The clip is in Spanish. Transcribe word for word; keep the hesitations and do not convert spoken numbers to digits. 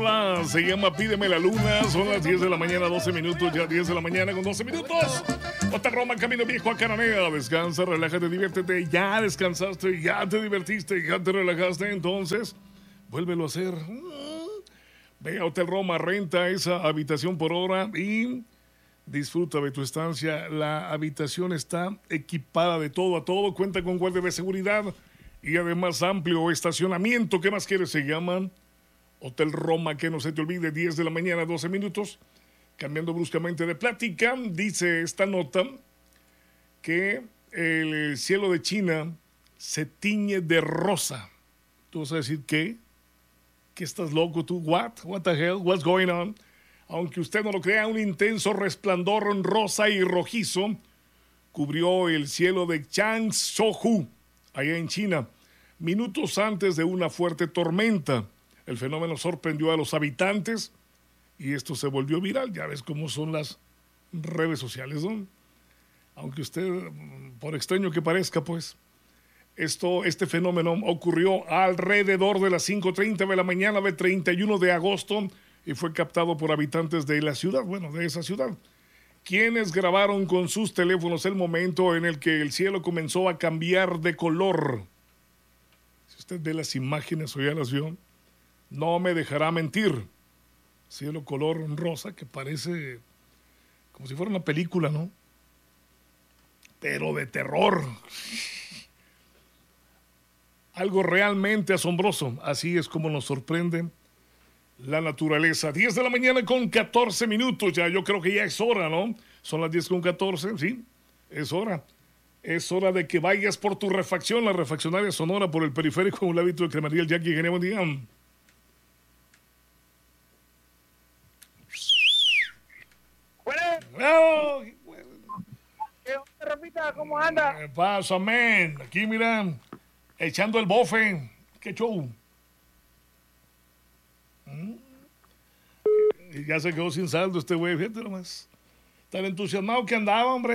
rola se llama Pídeme la Luna. Son las diez de la mañana, doce minutos. Ya diez de la mañana con doce minutos. Hotel Roma, Camino Viejo a Cananea. Descansa, relájate, diviértete. Ya descansaste, ya te divertiste, ya te relajaste. Entonces, vuélvelo a hacer. Ve a Hotel Roma, renta esa habitación por hora y disfruta de tu estancia. La habitación está equipada de todo a todo. Cuenta con guardia de seguridad y además amplio estacionamiento. ¿Qué más quieres? Se llaman Hotel Roma, que no se te olvide, diez de la mañana, doce minutos. Cambiando bruscamente de plática, dice esta nota que el cielo de China se tiñe de rosa. ¿Tú vas a decir qué? ¿Que estás loco tú? What? What the hell? What's going on? Aunque usted no lo crea, un intenso resplandor rosa y rojizo cubrió el cielo de Changshu, allá en China, minutos antes de una fuerte tormenta. El fenómeno sorprendió a los habitantes y esto se volvió viral. Ya ves cómo son las redes sociales, ¿no? Aunque usted, por extraño que parezca, pues, esto, este fenómeno ocurrió alrededor de las cinco treinta de la mañana del treinta y uno de agosto y fue captado por habitantes de la ciudad, bueno, de esa ciudad, quienes grabaron con sus teléfonos el momento en el que el cielo comenzó a cambiar de color. Si usted ve las imágenes o ya las vio, no me dejará mentir. Cielo color rosa que parece como si fuera una película, ¿no? Pero de terror. Algo realmente asombroso. Así es como nos sorprende la naturaleza. diez de la mañana con catorce minutos. Ya yo creo que ya es hora, ¿no? Son las diez con catorce, sí, es hora. Es hora de que vayas por tu refacción, la refaccionaria Sonora, por el periférico, un hábito de cremería el Jackie. Buen día. Bueno. ¿Cómo anda? ¿Qué pasa, man? Aquí, mira, echando el bofe. ¿Qué show? ¿Mm? Y ya se quedó sin saldo este güey, fíjate nomás. Tan entusiasmado que andaba, hombre.